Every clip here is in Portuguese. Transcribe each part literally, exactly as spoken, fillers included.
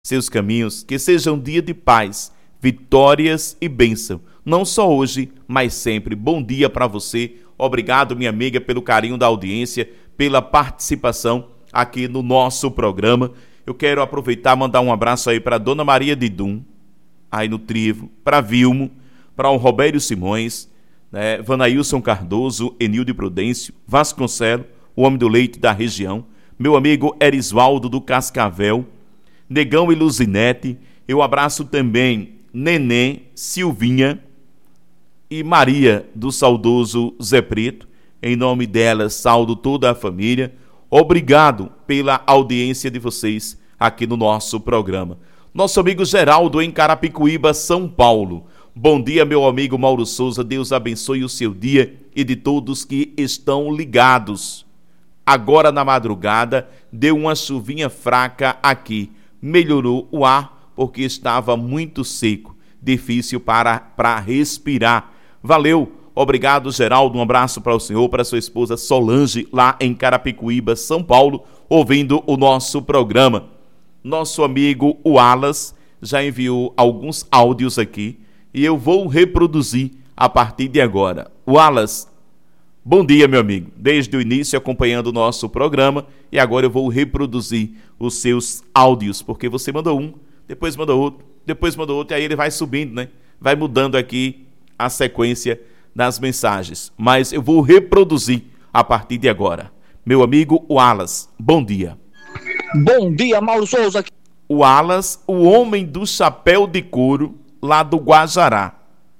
seus caminhos, que seja um dia de paz, vitórias e bênção, não só hoje, mas sempre. Bom dia para você, obrigado minha amiga pelo carinho da audiência, pela participação aqui no nosso programa. Eu quero aproveitar e mandar um abraço aí para Dona Maria de Dum, aí no Trivo, para Vilmo, para o Robério Simões, né, Vanailson Cardoso, Enilde Prudêncio, Vasconcelo, o homem do leite da região, meu amigo Erisvaldo do Cascavel, Negão e Luzinete. Eu abraço também Neném, Silvinha e Maria do saudoso Zé Preto. Em nome delas, saúdo toda a família. Obrigado pela audiência de vocês aqui no nosso programa. Nosso amigo Geraldo em Carapicuíba, São Paulo. Bom dia, meu amigo Mauro Souza. Deus abençoe o seu dia e de todos que estão ligados. Agora na madrugada deu uma chuvinha fraca aqui. Melhorou o ar porque estava muito seco, difícil para, para respirar. Valeu, obrigado Geraldo, um abraço para o senhor, para sua esposa Solange, lá em Carapicuíba, São Paulo, ouvindo o nosso programa. Nosso amigo Wallace já enviou alguns áudios aqui e eu vou reproduzir a partir de agora. Wallace, bom dia, meu amigo. Desde o início acompanhando o nosso programa e agora eu vou reproduzir os seus áudios, porque você mandou um, depois mandou outro, depois mandou outro, e aí ele vai subindo, né? Vai mudando aqui a sequência das mensagens. Mas eu vou reproduzir a partir de agora. Meu amigo Wallace, bom dia. Bom dia, Mauro Souza. Wallace, o homem do chapéu de couro, lá do Guajará.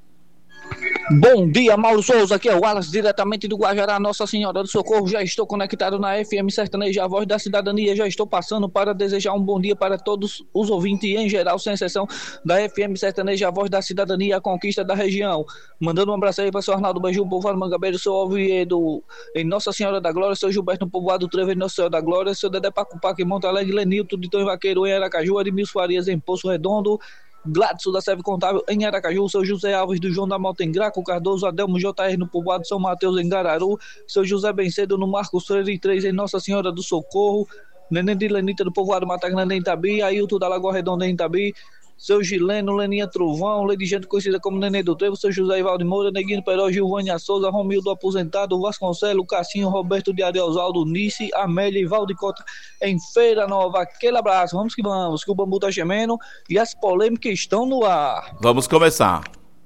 Bom dia, Mauro Souza, aqui é o Wallace, diretamente do Guajará, Nossa Senhora do Socorro. Já estou conectado na F M Sertaneja, a voz da cidadania. Já estou passando para desejar um bom dia para todos os ouvintes em geral, sem exceção, da F M Sertaneja, a voz da cidadania, a conquista da região. Mandando um abraço aí para o seu Arnaldo Beiju, povoado Mangabeiro, seu Oviedo em Nossa Senhora da Glória, seu Gilberto no povoado Trevo em Nossa Senhora da Glória, seu Dedé Pacupac em Monte Alegre, Lenilton de Tão Vaqueiro em Aracaju, Edmilson Farias em Poço Redondo, Gladson da Serve Contábil em Aracaju, seu José Alves do João da Mota em Graco, Cardoso, Adelmo J R no povoado São Mateus em Gararu, seu José Bencedo no Marcos Freire três em Nossa Senhora do Socorro, Neném de Lenita do povoado Mata Grande em Itabi, Ailton da Lagoa Redonda em Itabi, seu Gileno, Leninha Trovão, Lady Gente conhecida como Neném do Trevo, seu José Ivaldo Moura, Neguinho Peró, Gilvânia Souza, Romildo Aposentado, Vasconcelo, Cassinho, Roberto de Ariosaldo, Nice, Amélia e Valde Cota em Feira Nova. Aquele abraço, vamos que vamos, que o bambu tá gemendo e as polêmicas estão no ar. Vamos começar.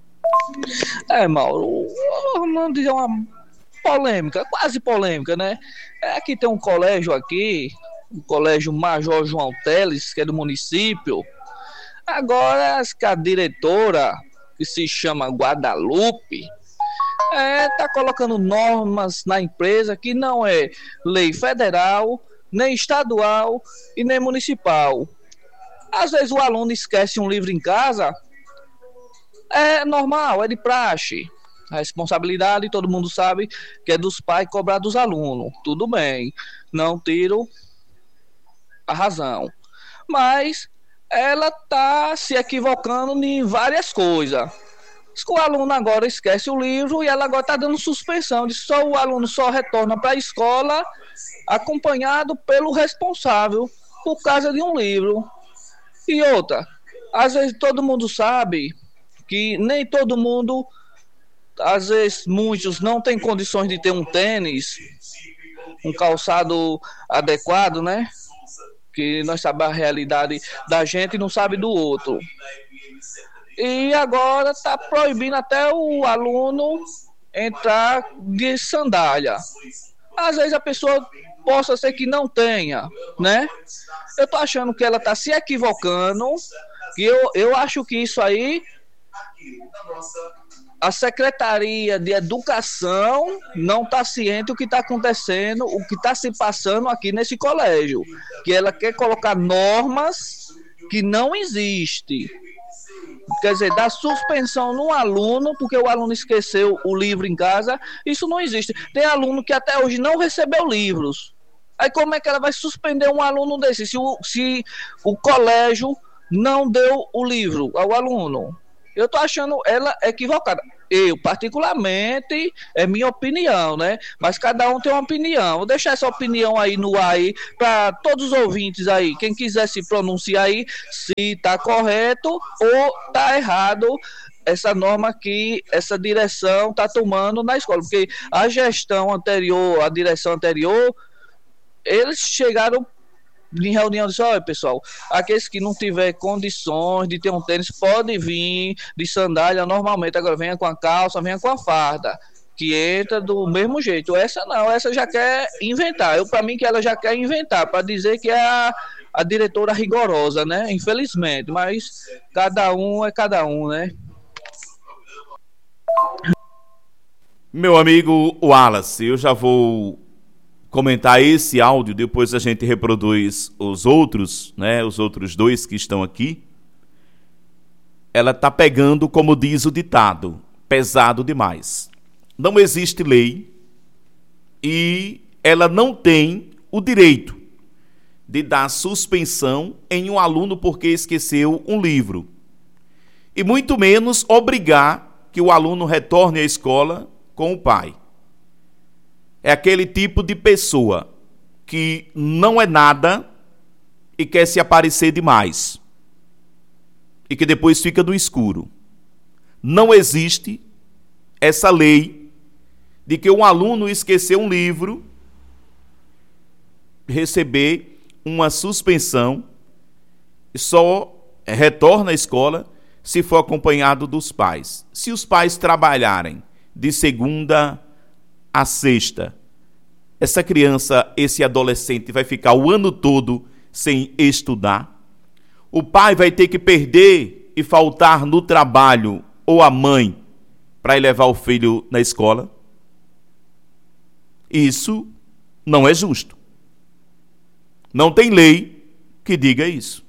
É, Mauro, vamos dizer uma polêmica, quase polêmica, né? É, aqui tem um colégio aqui, o Colégio Major João Teles, que é do município. Agora, a diretora, que se chama Guadalupe, é, tá colocando normas na empresa que não é lei federal, nem estadual e nem municipal. Às vezes o aluno esquece um livro em casa, é normal, é de praxe. A responsabilidade, todo mundo sabe que é dos pais cobrar dos alunos. Tudo bem, não tiro a razão. Mas ela está se equivocando em várias coisas. O aluno agora esquece o livro e ela agora está dando suspensão. De só o aluno só retorna para a escola acompanhado pelo responsável por causa de um livro. E outra, às vezes todo mundo sabe que nem todo mundo, às vezes muitos não têm condições de ter um tênis, um calçado adequado, né? Que nós sabemos a realidade da gente e não sabe do outro. E agora está proibindo até o aluno entrar de sandália. Às vezes a pessoa possa ser que não tenha, né? Eu estou achando que ela está se equivocando, e eu, eu acho que isso aí a Secretaria de Educação não está ciente do que está acontecendo, o que está se passando aqui nesse colégio, que ela quer colocar normas que não existem. Quer dizer, dar suspensão no aluno, porque o aluno esqueceu o livro em casa, isso não existe. Tem aluno que até hoje não recebeu livros. Aí como é que ela vai suspender um aluno desse, se o, se o colégio não deu o livro ao aluno? Eu tô achando ela equivocada. Eu, particularmente, é minha opinião, né? Mas cada um tem uma opinião. Vou deixar essa opinião aí no ar aí para todos os ouvintes aí. Quem quiser se pronunciar aí, se tá correto ou tá errado essa norma que essa direção tá tomando na escola. Porque a gestão anterior, a direção anterior, eles chegaram em reunião, disse, olha pessoal, aqueles que não tiver condições de ter um tênis, pode vir de sandália normalmente, agora venha com a calça, venha com a farda, que entra do mesmo jeito. Essa não, essa já quer inventar, eu para mim que ela já quer inventar, para dizer que é a, a diretora rigorosa, né, infelizmente, mas cada um é cada um, né. Meu amigo Wallace, eu já vou comentar esse áudio, depois a gente reproduz os outros, né, os outros dois que estão aqui. Ela está pegando, como diz o ditado, pesado demais. Não existe lei e ela não tem o direito de dar suspensão em um aluno porque esqueceu um livro. E muito menos obrigar que o aluno retorne à escola com o pai. É aquele tipo de pessoa que não é nada e quer se aparecer demais. E que depois fica no escuro. Não existe essa lei de que um aluno esquecer um livro receber uma suspensão e só retorna à escola se for acompanhado dos pais. Se os pais trabalharem de segunda a sexta, essa criança, esse adolescente vai ficar o ano todo sem estudar. O pai vai ter que perder e faltar no trabalho, ou a mãe, para ir levar o filho na escola. Isso não é justo. Não tem lei que diga isso.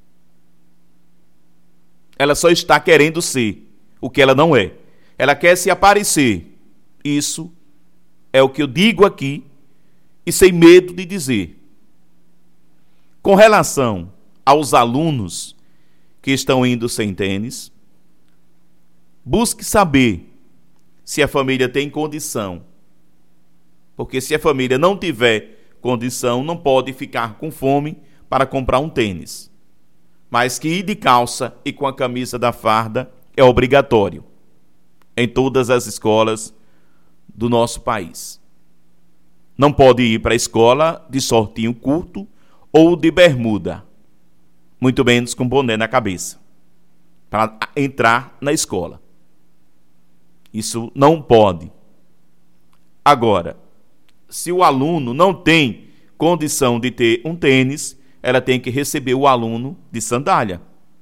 Ela só está querendo ser o que ela não é. Ela quer se aparecer. Isso é o que eu digo aqui e sem medo de dizer. Com relação aos alunos que estão indo sem tênis, busque saber se a família tem condição. Porque se a família não tiver condição, não pode ficar com fome para comprar um tênis. Mas que ir de calça e com a camisa da farda é obrigatório em todas as escolas do nosso país. Não pode ir para a escola de shortinho curto ou de bermuda, muito menos com boné na cabeça, para entrar na escola. Isso não pode. Agora, se o aluno não tem condição de ter um tênis, ela tem que receber o aluno de sandália.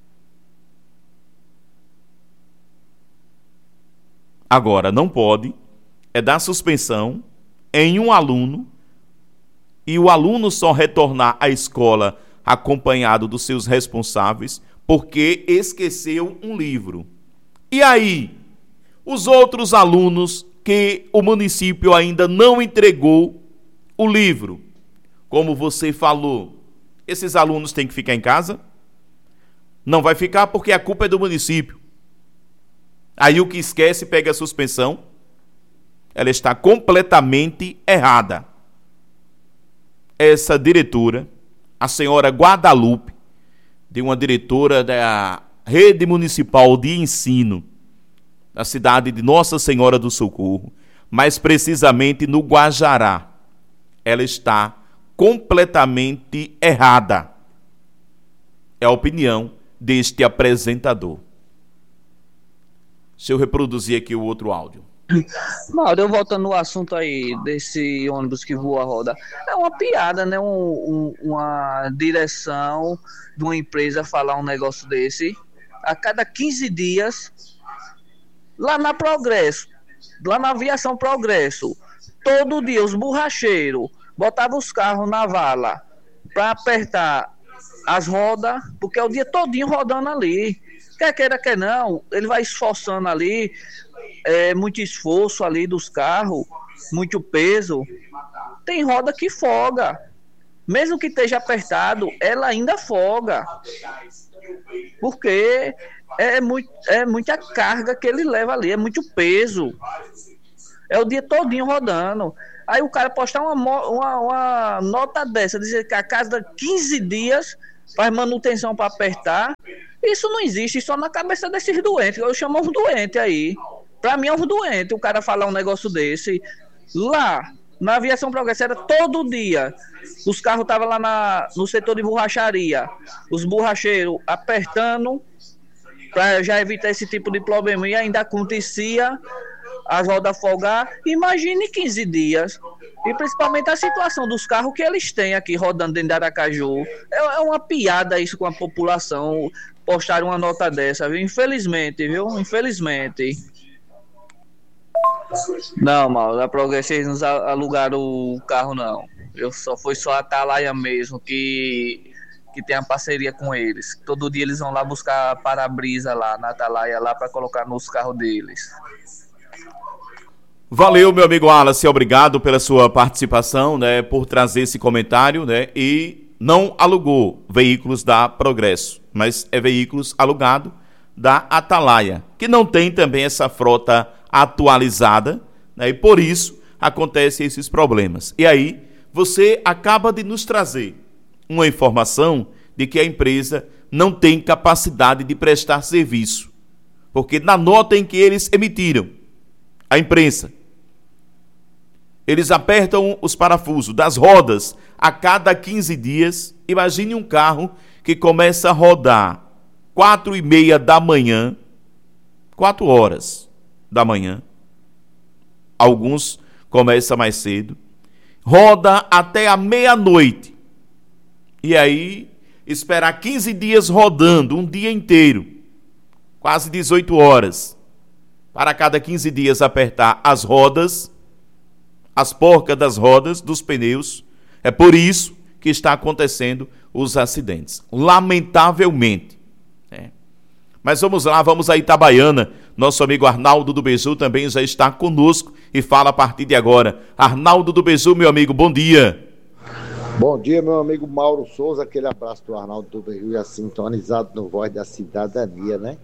Agora, não pode é dar suspensão em um aluno e o aluno só retornar à escola acompanhado dos seus responsáveis porque esqueceu um livro. E aí, os outros alunos que o município ainda não entregou o livro, como você falou, esses alunos têm que ficar em casa? Não vai ficar porque a culpa é do município. Aí o que esquece pega a suspensão. Ela está completamente errada. Essa diretora, a senhora Guadalupe, de uma diretora da Rede Municipal de Ensino, da cidade de Nossa Senhora do Socorro, mais precisamente no Guajará, ela está completamente errada. É a opinião deste apresentador. Deixa eu reproduzir aqui o outro áudio. Mauro, eu voltando no assunto aí desse ônibus que voa a roda, é uma piada, né? Um, um, uma direção de uma empresa falar um negócio desse a cada quinze dias lá na Progresso, lá na Aviação Progresso, todo dia os borracheiros botavam os carros na vala para apertar as rodas, porque é o dia todinho rodando ali. Quer queira, quer não, ele vai esforçando ali, é, muito esforço ali dos carros, muito peso. Tem roda que folga. mesmo que esteja apertado, ela ainda folga. Porque é, muito, é muita carga que ele leva ali, é muito peso. É o dia todinho rodando. Aí o cara postar uma, uma, uma nota dessa, dizer que a cada quinze dias faz manutenção para apertar. Isso não existe, só na cabeça desses doentes. Eu chamo os doentes aí. Para mim é um doente o cara falar um negócio desse. Lá, na Aviação Progresso, era todo dia. Os carros estavam lá na, no setor de borracharia. Os borracheiros apertando para já evitar esse tipo de problema. E ainda acontecia as rodas folgar. Imagine quinze dias. E principalmente a situação dos carros que eles têm aqui rodando dentro de Aracaju. É, é uma piada isso com a população. Postar uma nota dessa, viu? Infelizmente, viu? Infelizmente. Não, mal, da Progresso eles não alugaram o carro, não. Eu só foi só a Atalaia mesmo que, que tem a parceria com eles. Todo dia eles vão lá buscar para-brisa lá na Atalaia lá para colocar nos carros deles. Valeu, meu amigo Wallace, obrigado pela sua participação, né, por trazer esse comentário, né, e não alugou veículos da Progresso, mas é veículos alugado da Atalaia, que não tem também essa frota atualizada, né, e por isso acontecem esses problemas. E aí você acaba de nos trazer uma informação de que a empresa não tem capacidade de prestar serviço, porque na nota em que eles emitiram, a imprensa, eles apertam os parafusos das rodas a cada quinze dias. Imagine um carro que começa a rodar quatro e meia da manhã, quatro horas da manhã. Alguns começam mais cedo. Roda até a meia-noite. E aí, esperar quinze dias rodando, um dia inteiro, quase dezoito horas, para cada quinze dias apertar as rodas, as porcas das rodas, dos pneus. É por isso que está acontecendo os acidentes, lamentavelmente. É. Mas vamos lá, vamos a Itabaiana. Nosso amigo Arnaldo do Beiju também já está conosco e fala a partir de agora. Arnaldo do Beiju, meu amigo, bom dia. Bom dia, meu amigo Mauro Souza. Aquele abraço do Arnaldo do Beiju, já sintonizado no Voz da Cidadania, né?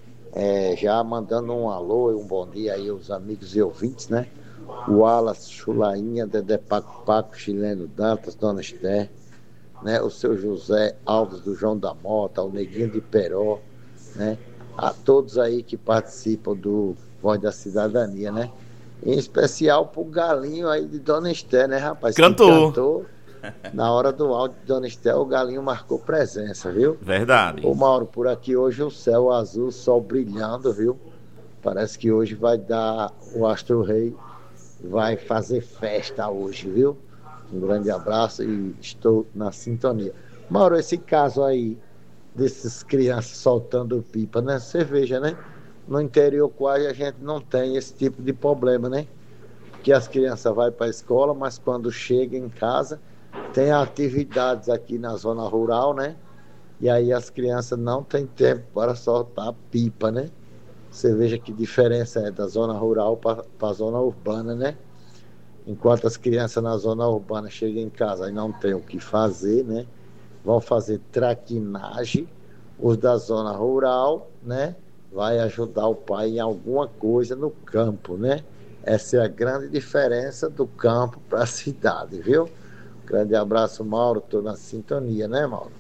É, já mandando um alô e um bom dia aí aos amigos e ouvintes, né? O Wallace, Chulainha, Dedé Paco Paco, Chileno Dantas, Dona Esther, né? O seu José Alves do João da Mota, o Neguinho de Peró, né? A todos aí que participam do Voz da Cidadania, né? Em especial pro galinho aí de Dona Esther, né, rapaz? Cantou. Cantou. Na hora do áudio de Dona Esther, o galinho marcou presença, viu? Verdade. Ô Mauro, por aqui hoje o céu azul, sol brilhando, viu? Parece que hoje vai dar, o Astro Rei vai fazer festa hoje, viu? Um grande abraço e estou na sintonia. Mauro, esse caso aí desses crianças soltando pipa, né? Você veja, né? No interior quase a gente não tem esse tipo de problema, né? Que as crianças vão para a escola, mas quando chegam em casa, tem atividades aqui na zona rural, né? E aí as crianças não têm tempo para soltar pipa, né? Você veja que diferença é da zona rural para a zona urbana, né? Enquanto as crianças na zona urbana chegam em casa e não tem o que fazer, né? Vão fazer traquinagem. Os da zona rural, né? Vai ajudar o pai em alguma coisa no campo, né? Essa é a grande diferença do campo para a cidade, viu? Grande abraço, Mauro. Estou na sintonia, né, Mauro?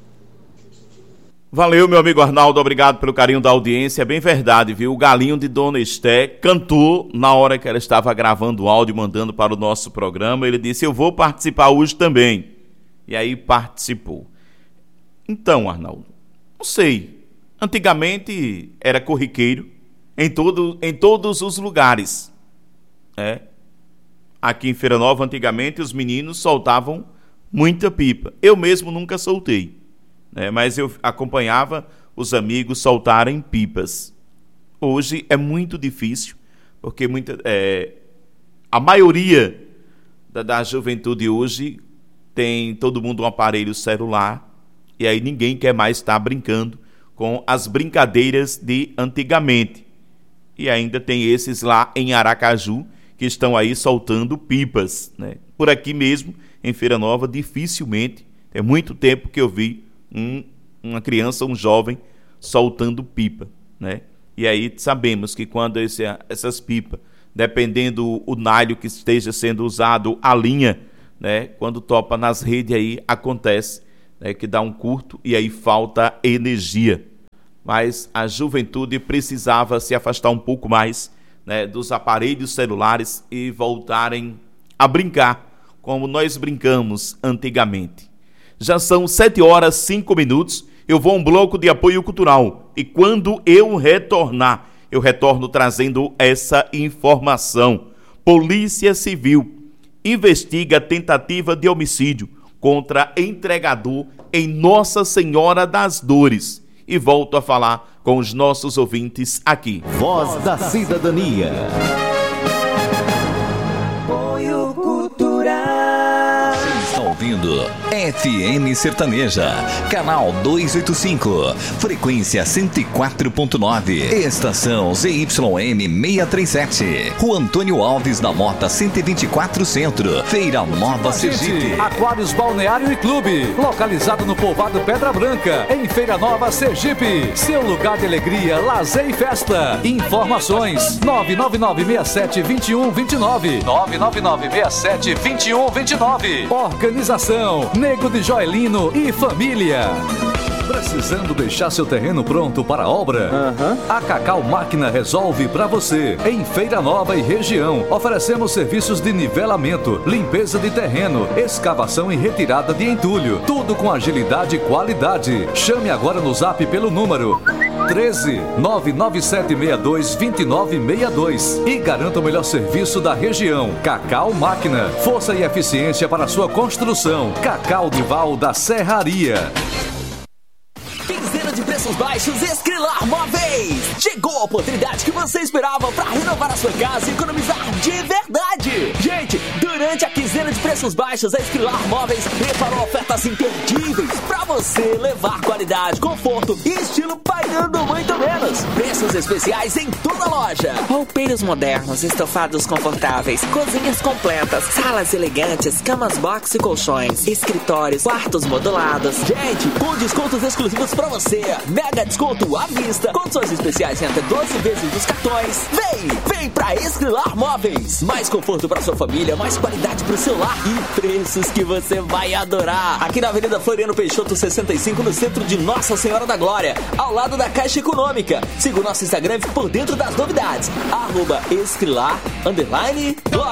Valeu, meu amigo Arnaldo, obrigado pelo carinho da audiência. É bem verdade, viu? O galinho de Dona Esther cantou na hora que ela estava gravando o áudio e mandando para o nosso programa. Ele disse, eu vou participar hoje também. E aí participou. Então, Arnaldo, não sei. Antigamente era corriqueiro em, todo, em todos os lugares. É. Aqui em Feira Nova, antigamente, os meninos soltavam muita pipa. Eu mesmo nunca soltei. É, mas eu acompanhava os amigos soltarem pipas. Hoje é muito difícil, porque muita, é, a maioria da, da juventude hoje tem todo mundo um aparelho celular, e aí ninguém quer mais estar brincando com as brincadeiras de antigamente. E ainda tem esses lá em Aracaju, que estão aí soltando pipas, né? Por aqui mesmo, em Feira Nova, dificilmente Tem muito tempo que eu vi um, uma criança, um jovem, soltando pipa, né? E aí sabemos que quando esse, essas pipas, dependendo o nylon que esteja sendo usado, a linha, né? Quando topa nas redes aí acontece, né? Que dá um curto e aí falta energia. Mas a juventude precisava se afastar um pouco mais, né, dos aparelhos celulares e voltarem a brincar como nós brincamos antigamente. Já são sete horas e cinco minutos, eu vou a um bloco de apoio cultural e quando eu retornar, eu retorno trazendo essa informação. Polícia Civil investiga tentativa de homicídio contra entregador em Nossa Senhora das Dores. E volto a falar com os nossos ouvintes aqui. Voz da Cidadania. Apoio Cultural. Está ouvindo F M Sertaneja, canal duzentos e oitenta e cinco, frequência cento e quatro ponto nove, estação Z Y M seiscentos e trinta e sete, Rua Antônio Alves da Mota cento e vinte e quatro Centro, Feira Nova Sergipe. Aquários Balneário e Clube, localizado no povoado Pedra Branca, em Feira Nova Sergipe. Seu lugar de alegria, lazer e festa. Informações nove nove nove seis sete dois um dois nove, nove nove nove seis sete dois um dois nove. Organização Nego de Joelino e Família. Precisando deixar seu terreno pronto para a obra? Uhum. A Cacau Máquina resolve para você. Em Feira Nova e região, oferecemos serviços de nivelamento, limpeza de terreno, escavação e retirada de entulho. Tudo com agilidade e qualidade. Chame agora no zap pelo número treze, nove nove sete seis dois, dois nove seis dois e garanta o melhor serviço da região. Cacau Máquina, força e eficiência para sua construção. Cacau Dival da Serraria. Quinzena de preços baixos Escrilar Móveis. Chegou a oportunidade que você esperava para renovar a sua casa e economizar de verdade. Gente, durante a quinzena de preços baixos, a Escrilar Móveis preparou ofertas imperdíveis para você levar qualidade, conforto e estilo pagando muito menos. Preços especiais em toda a loja. Roupeiros modernos, estofados confortáveis, cozinhas completas, salas elegantes, camas box e colchões, escritórios, quartos modulados. Gente, com descontos exclusivos para você. Mega desconto à vista, condições especiais em até doze vezes dos cartões. Vem, vem pra Escrilar Móveis. Mais conforto para sua família, mais qualidade pro seu lar e preços que você vai adorar. Aqui na Avenida Floriano Peixoto sessenta e cinco, no centro de Nossa Senhora da Glória, ao lado da Caixa Econômica. Siga o nosso Instagram e fique por dentro das novidades. Arroba Escrilar, underline, Glória.